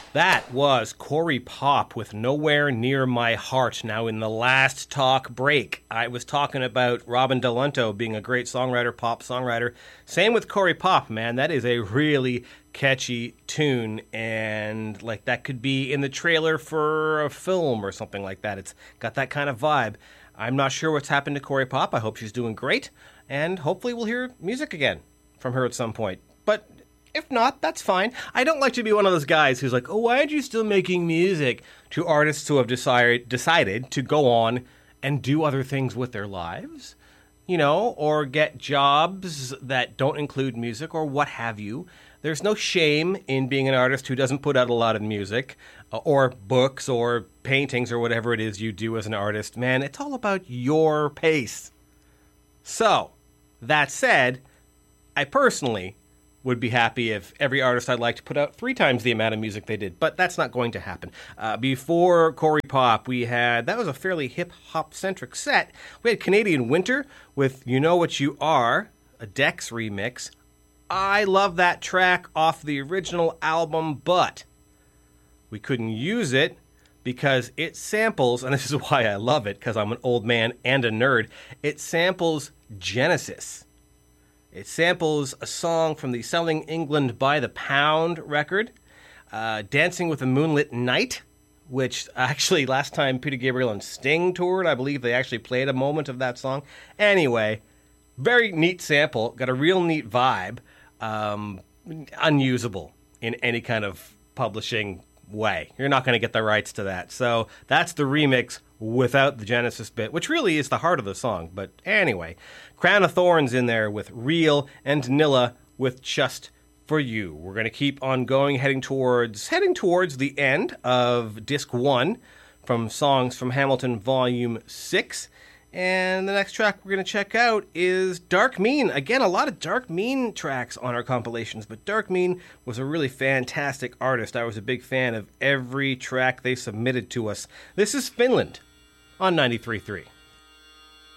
That was Corey Pop with Nowhere Near My Heart. Now, in the last talk break, I was talking about Robin Delunto being a great songwriter, pop songwriter. Same with Corey Pop, man. That is a really catchy tune, and like that could be in the trailer for a film or something like that. It's got that kind of vibe. I'm not sure what's happened to Corey Pop. I hope she's doing great, and hopefully we'll hear music again from her at some point. But if not, that's fine. I don't like to be one of those guys who's like, oh, why aren't you still making music? To artists who have decided to go on and do other things with their lives, you know, or get jobs that don't include music or what have you. There's no shame in being an artist who doesn't put out a lot of music or books or paintings or whatever it is you do as an artist. Man, it's all about your pace. So, that said, I personally would be happy if every artist I'd like to put out 3 times the amount of music they did, but that's not going to happen. Before Corey Pop, that was a fairly hip-hop centric set. We had Canadian Winter with You Know What You Are, a Dex remix. I love that track off the original album, but we couldn't use it because it samples, and this is why I love it, because I'm an old man and a nerd, it samples Genesis. It samples a song from the Selling England by the Pound record, Dancing with a Moonlit Night, which actually last time Peter Gabriel and Sting toured, I believe they actually played a moment of that song. Anyway, very neat sample, got a real neat vibe, unusable in any kind of publishing way. You're not going to get the rights to that. So that's the remix without the Genesis bit, which really is the heart of the song. But anyway, Crown of Thorns in there with Real and Nilla with Just For You. We're going to keep on going, heading towards the end of Disc 1 from Songs from Hamilton Volume 6. And the next track we're going to check out is Dark Mean. Again, a lot of Dark Mean tracks on our compilations, but Dark Mean was a really fantastic artist. I was a big fan of every track they submitted to us. This is Finland on 93.3.